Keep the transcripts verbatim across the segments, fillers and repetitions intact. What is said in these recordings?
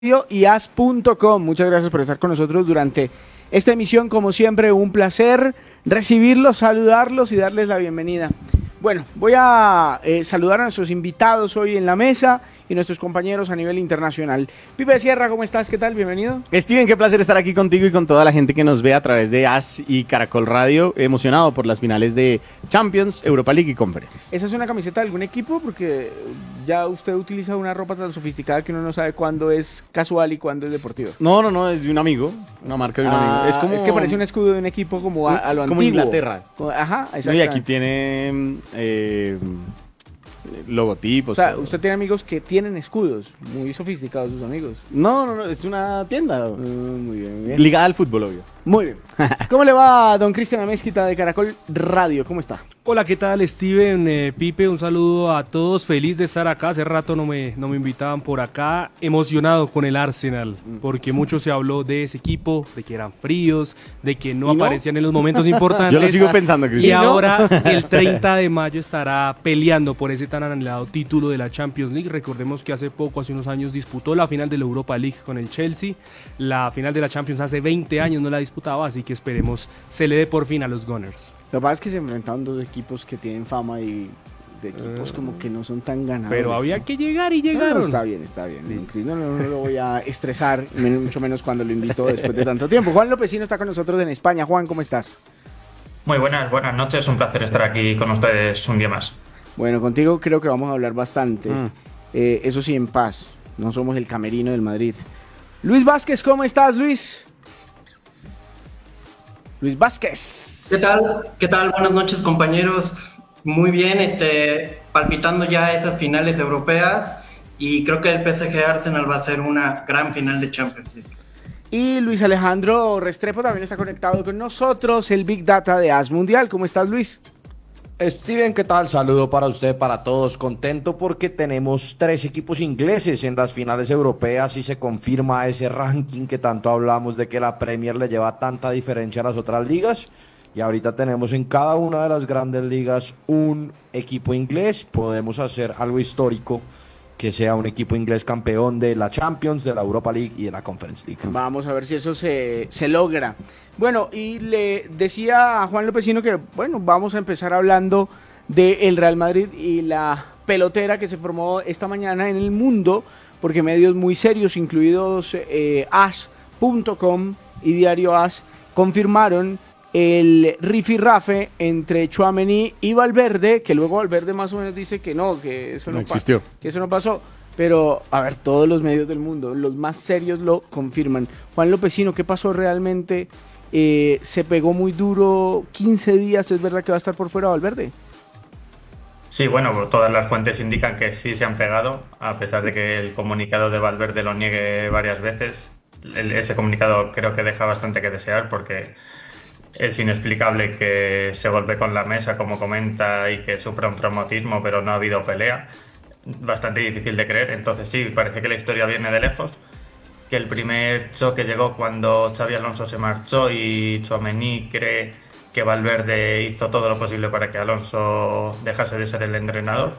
y as punto com. Muchas gracias por estar con nosotros durante esta emisión. Como siempre, un placer recibirlos, saludarlos y darles la bienvenida. Bueno, voy a eh, saludar a nuestros invitados hoy en la mesa y nuestros compañeros a nivel internacional. Pipe Sierra, ¿cómo estás? ¿Qué tal? Bienvenido. Steven, qué placer estar aquí contigo y con toda la gente que nos ve a través de AS y Caracol Radio, emocionado por las finales de Champions, Europa League y Conference. ¿Esa es una camiseta de algún equipo? Porque ya usted utiliza una ropa tan sofisticada que uno no sabe cuándo es casual y cuándo es deportivo. No, no, no, es de un amigo, una marca de un ah, amigo. Es, como, es que parece un escudo de un equipo como a, a lo como antiguo. Inglaterra. Ajá, exacto. Y aquí tiene eh, logotipos. O sea, todo. usted tiene amigos que tienen escudos, muy sofisticados sus amigos. No, no, no, es una tienda. Uh, muy bien, muy bien. Ligada al fútbol, obvio. Muy bien. ¿Cómo le va a don Cristian Amezquita de Caracol Radio? ¿Cómo está? Hola, ¿qué tal, Steven? Eh, Pipe, un saludo a todos. Feliz de estar acá. Hace rato no me, no me invitaban por acá. Emocionado con el Arsenal, porque mucho se habló de ese equipo, de que eran fríos, de que no, no? aparecían en los momentos importantes. Yo lo sigo pensando, Y Cristian. ahora, el treinta de mayo, estará peleando por ese tan anhelado título de la Champions League. Recordemos que hace poco, hace unos años, disputó la final de la Europa League con el Chelsea. La final de la Champions hace veinte años no la disputaba, así que esperemos se le dé por fin a los Gunners. Lo que pasa es que se enfrentaron dos equipos que tienen fama y de equipos uh, como que no son tan ganadores. Pero había ¿no? que llegar y llegaron. No, está bien, está bien. No, no, no lo voy a estresar, mucho menos cuando lo invito después de tanto tiempo. Juan Lopecino está con nosotros en España. Juan, ¿cómo estás? Muy buenas, buenas noches. Un placer estar aquí con ustedes un día más. Bueno, contigo creo que vamos a hablar bastante. Mm. Eh, eso sí, en paz. No somos el camerino del Madrid. Luis Vázquez, ¿cómo estás, Luis? Luis Vázquez. ¿Qué tal? ¿Qué tal? Buenas noches, compañeros. Muy bien, este, palpitando ya esas finales europeas y creo que el P S G Arsenal va a ser una gran final de Champions League. Y Luis Alejandro Restrepo también está conectado con nosotros, el Big Data de AS Mundial. ¿Cómo estás, Luis? Steven, ¿qué tal? Saludo para usted, para todos. Contento porque tenemos tres equipos ingleses en las finales europeas y se confirma ese ranking que tanto hablamos de que la Premier le lleva tanta diferencia a las otras ligas. Y ahorita tenemos en cada una de las grandes ligas un equipo inglés. Podemos hacer algo histórico, que sea un equipo inglés campeón de la Champions, de la Europa League y de la Conference League. Vamos a ver si eso se, se logra. Bueno, y le decía a Juan Lopecino que, bueno, vamos a empezar hablando del Real Madrid y la pelotera que se formó esta mañana en el mundo, porque medios muy serios, incluidos eh, as punto com y Diario As, confirmaron el rifirrafe entre Tchouaméni y Valverde, que luego Valverde más o menos dice que no, que eso no, no existió, que eso no pasó. Pero, a ver, todos los medios del mundo, los más serios lo confirman. Juan Lopecino, ¿qué pasó realmente? Eh, ¿Se pegó muy duro? ¿quince días? ¿Es verdad que va a estar por fuera Valverde? Sí, bueno, todas las fuentes indican que sí se han pegado, a pesar de que el comunicado de Valverde lo niegue varias veces. El, ese comunicado creo que deja bastante que desear porque es inexplicable que se golpee con la mesa, como comenta, y que sufra un traumatismo, pero no ha habido pelea. Bastante difícil de creer. Entonces sí, parece que la historia viene de lejos, que el primer choque llegó cuando Xabi Alonso se marchó y Tchouaméni cree que Valverde hizo todo lo posible para que Alonso dejase de ser el entrenador,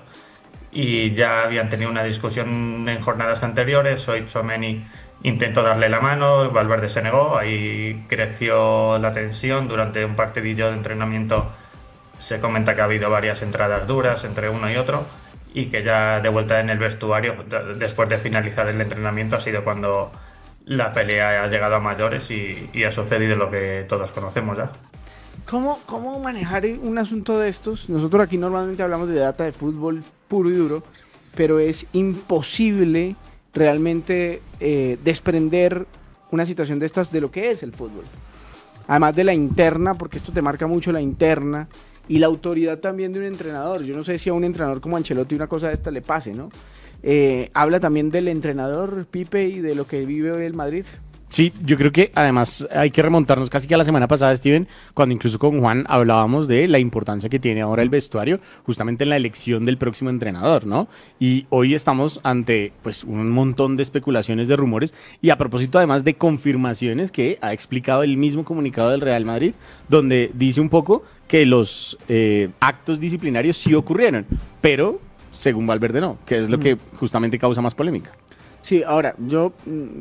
y ya habían tenido una discusión en jornadas anteriores. Hoy Tchouaméni intentó darle la mano, Valverde se negó, ahí creció la tensión. Durante un partidillo de entrenamiento se comenta que ha habido varias entradas duras entre uno y otro, y que ya de vuelta en el vestuario, después de finalizar el entrenamiento, ha sido cuando la pelea ha llegado a mayores y, y ha sucedido lo que todos conocemos ya. ¿Cómo, ¿Cómo manejar un asunto de estos? Nosotros aquí normalmente hablamos de data de fútbol puro y duro, pero es imposible realmente eh, desprender una situación de estas de lo que es el fútbol. Además de la interna, porque esto te marca mucho la interna, y la autoridad también de un entrenador. Yo no sé si a un entrenador como Ancelotti una cosa de esta le pase, ¿no? Eh, habla también del entrenador, Pipe, y de lo que vive hoy el Madrid. Sí, yo creo que además hay que remontarnos casi que a la semana pasada, Steven, cuando incluso con Juan hablábamos de la importancia que tiene ahora el vestuario justamente en la elección del próximo entrenador, ¿no? Y hoy estamos ante pues un montón de especulaciones, de rumores, y a propósito además de confirmaciones que ha explicado el mismo comunicado del Real Madrid, donde dice un poco que los eh, actos disciplinarios sí ocurrieron, pero según Valverde no, que es lo que justamente causa más polémica. Sí, ahora, yo mm,